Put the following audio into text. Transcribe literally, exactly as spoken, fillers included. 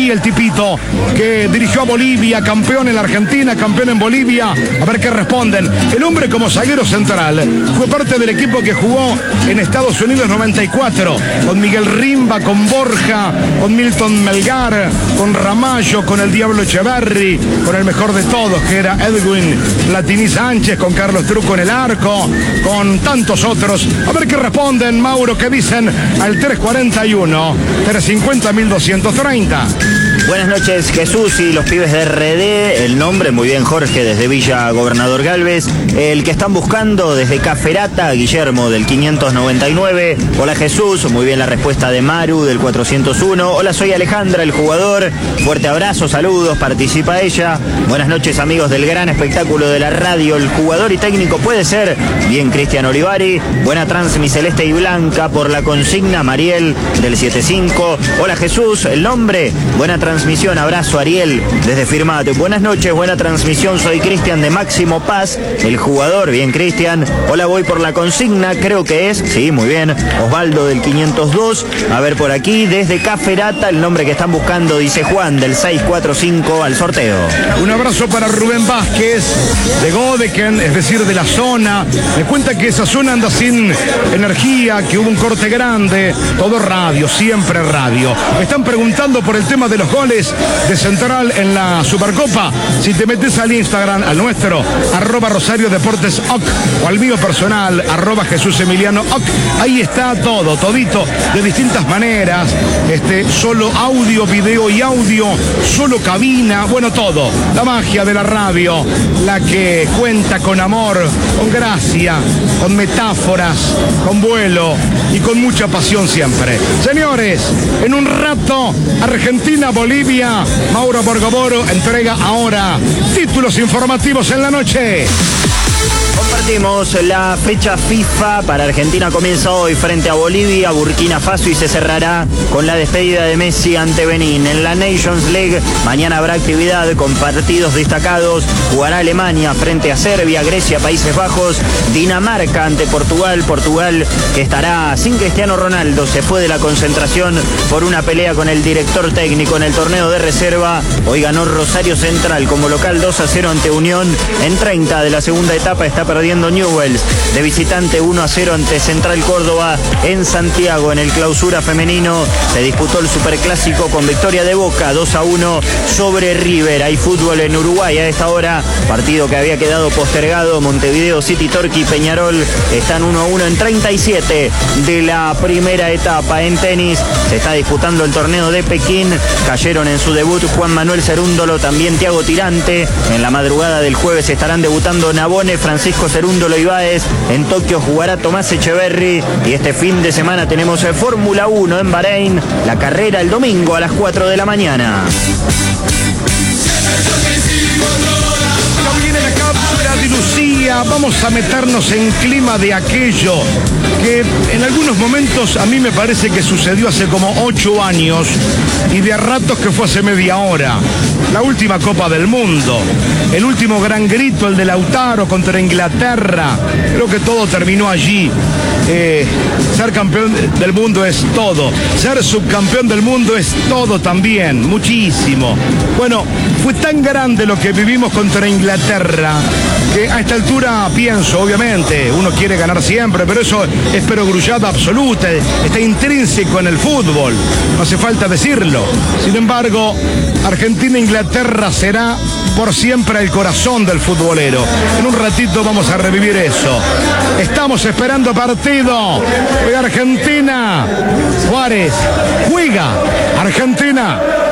allí el tipito que dirigió a Bolivia, campeón en la Argentina, campeón en Bolivia. A ver qué responden. El hombre como zaguero central fue parte del equipo que jugó en Estados Unidos noventa y cuatro, con Miguel Rimba, con Borja, con Milton Melgar, con Ramallo, con el Diablo Echeverri, con el mejor de todos, que era Edwin Platini Sánchez, con Carlos Truco en el arco, con tantos otros. A ver qué responden, Mauro, qué dicen al tres cuarenta y uno, tres cincuenta, mil doscientos treinta. Buenas noches, Jesús y los pibes de R D. El nombre, muy bien, Jorge, desde Villa Gobernador Galvez. El que están buscando desde Caferata, Guillermo, del quinientos noventa y nueve. Hola, Jesús, muy bien la respuesta de Maru, del cuatrocientos uno. Hola, soy Alejandra, el jugador. Fuerte abrazo, saludos, participa ella. Buenas noches, amigos del gran espectáculo de la radio. El jugador y técnico puede ser bien Cristian Olivari. Buena transmi celeste y blanca por la consigna, Mariel, del setenta y cinco. Hola, Jesús, el nombre, buena transmisión. Transmisión, abrazo Ariel desde Firmate. Buenas noches, buena transmisión, soy Cristian de Máximo Paz, el jugador, bien Cristian. Hola, voy por la consigna, creo que es, sí, muy bien, Osvaldo del quinientos dos. A ver por aquí, desde Caferata, el nombre que están buscando, dice Juan, del seiscientos cuarenta y cinco al sorteo. Un abrazo para Rubén Vázquez, de Godeken, es decir, de la zona. Me cuenta que esa zona anda sin energía, que hubo un corte grande, todo radio, siempre radio. Me están preguntando por el tema de los goles de Central en la Supercopa. Si te metes al Instagram, al nuestro, arroba Rosario Deportes Oc, o al mío personal, arroba Jesús Emiliano Oc, ahí está todo, todito, de distintas maneras, este, solo audio, video y audio, solo cabina, bueno, todo. La magia de la radio, la que cuenta con amor, con gracia, con metáforas, con vuelo y con mucha pasión siempre. Señores, en un rato, Argentina, Bolivia, Mauro Borgoboro entrega ahora títulos informativos en la noche. Compartimos la fecha FIFA para Argentina, comienza hoy frente a Bolivia, Burkina Faso y se cerrará con la despedida de Messi ante Benín. En la Nations League mañana habrá actividad con partidos destacados. Jugará Alemania frente a Serbia, Grecia, Países Bajos, Dinamarca ante Portugal. Portugal que estará sin Cristiano Ronaldo, se fue de la concentración por una pelea con el director técnico en el torneo de reserva. Hoy ganó Rosario Central como local dos a cero ante Unión. En treinta de la segunda etapa está perdiendo Newell's de visitante uno a cero ante Central Córdoba en Santiago. En el clausura femenino se disputó el superclásico con victoria de Boca dos a uno sobre River. Hay fútbol en Uruguay a esta hora, partido que había quedado postergado. Montevideo City Torque y Peñarol están uno a uno en treinta y siete de la primera etapa. En tenis se está disputando el torneo de Pekín. Cayeron en su debut Juan Manuel Cerúndolo, también Thiago Tirante. En la madrugada del jueves estarán debutando Nabone, Francisco Cerúndolo y Báez. En Tokio jugará Tomás Echeverri. Y este fin de semana tenemos el Fórmula uno en Bahrein. La carrera el domingo a las cuatro de la mañana. Viene la cápsula de Lucía. Vamos a meternos en clima de aquello que en algunos momentos a mí me parece que sucedió hace como ocho años y de a ratos que fue hace media hora. La última Copa del Mundo, el último gran grito, el de Lautaro contra Inglaterra. Creo que todo terminó allí. Eh, ser campeón del mundo es todo. Ser subcampeón del mundo es todo también, muchísimo. Bueno, fue tan grande lo que vivimos contra Inglaterra que a esta altura pienso, obviamente, uno quiere ganar siempre, pero eso es perogrullada absoluta, está intrínseco en el fútbol, no hace falta decirlo. Sin embargo, Argentina-Inglaterra será por siempre el corazón del futbolero. En un ratito vamos a revivir eso. Estamos esperando partido de Argentina. Juárez juega. Argentina